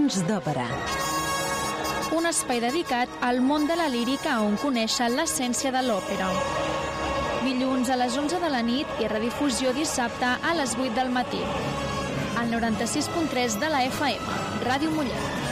Sons d'Òpera. Un espai dedicat al món de la lírica on conèixer l'essència de l'òpera. Dilluns a les 11 de la nit i redifusió dissabte a les 8 del matí. Al 96.3 de la FM, Ràdio Mollet.